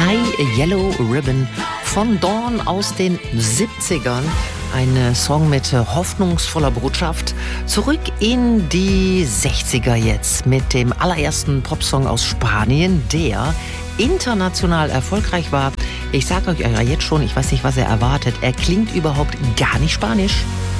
Yellow Ribbon von Dawn aus den 70ern. Ein Song mit hoffnungsvoller Botschaft. Zurück in die 60er jetzt mit dem allerersten Popsong aus Spanien, der international erfolgreich war. Ich sage euch jetzt schon, ich weiß nicht, was er erwartet. Er klingt überhaupt gar nicht spanisch.